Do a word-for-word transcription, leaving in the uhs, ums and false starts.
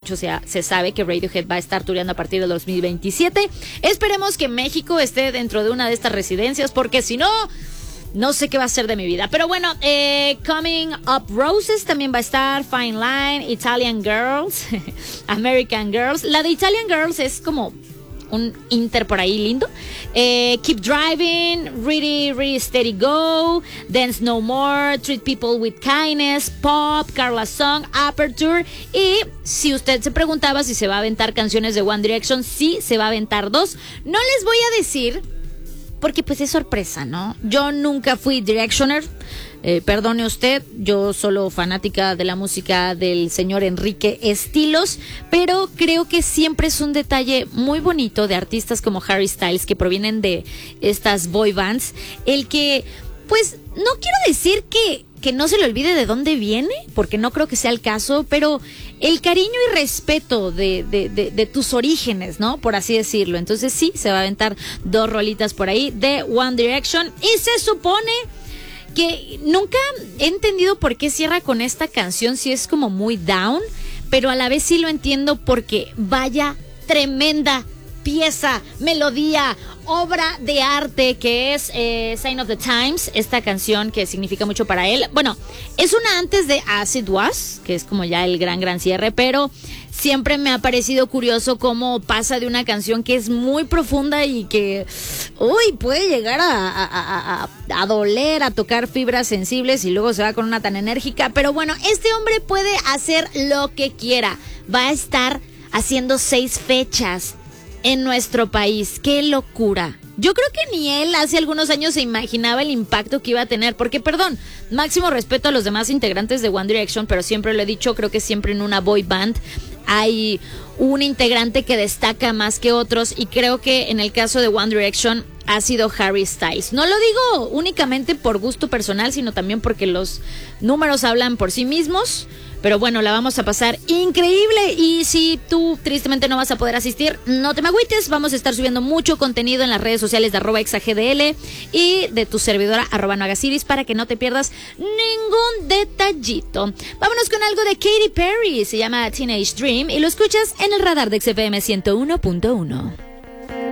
hecho se, se sabe que Radiohead va a estar tureando a partir del dos mil veintisiete. Esperemos que México esté dentro de una de estas residencias, porque si no, no sé qué va a ser de mi vida. Pero bueno, eh, Coming Up Roses también va a estar, Fine Line, Italian Girls, American Girls. La de Italian Girls es como un inter por ahí lindo. Eh, Keep Driving, Really, Really Steady Go, Dance No More, Treat People With Kindness, Pop, Carla Song, Aperture. Y si usted se preguntaba si se va a aventar canciones de One Direction, sí, se va a aventar dos. No les voy a decir, porque pues es sorpresa, ¿no? Yo nunca fui Directioner. Eh, perdone usted, yo solo fanática de la música del señor Enrique Estilos, pero creo que siempre es un detalle muy bonito de artistas como Harry Styles, que provienen de estas boy bands, el que, pues, no quiero decir que, que no se le olvide de dónde viene, porque no creo que sea el caso, pero el cariño y respeto de, de, de, de tus orígenes, ¿no? Por así decirlo. Entonces sí, se va a aventar dos rolitas por ahí de One Direction, y se supone que nunca he entendido por qué cierra con esta canción, si es como muy down, pero a la vez sí lo entiendo, porque vaya tremenda pieza, melodía, obra de arte que es eh, Sign of the Times, esta canción que significa mucho para él. Bueno, es una antes de As It Was, que es como ya el gran, gran cierre, pero siempre me ha parecido curioso cómo pasa de una canción que es muy profunda y que, uy, puede llegar a, a, a, a, a doler, a tocar fibras sensibles, y luego se va con una tan enérgica. Pero bueno, este hombre puede hacer lo que quiera. Va a estar haciendo seis fechas en nuestro país. ¡Qué locura! Yo creo que ni él hace algunos años se imaginaba el impacto que iba a tener, porque, perdón, máximo respeto a los demás integrantes de One Direction, pero siempre lo he dicho, creo que siempre en una boy band hay un integrante que destaca más que otros, y creo que en el caso de One Direction ha sido Harry Styles. No lo digo únicamente por gusto personal, sino también porque los números hablan por sí mismos. Pero bueno, la vamos a pasar increíble, y si tú tristemente no vas a poder asistir, no te me agüites, vamos a estar subiendo mucho contenido en las redes sociales de arroba exagdl y de tu servidora arroba no hagas iris, para que no te pierdas ningún detallito. Vámonos con algo de Katy Perry, se llama Teenage Dream, y lo escuchas en el radar de X F M ciento uno punto uno.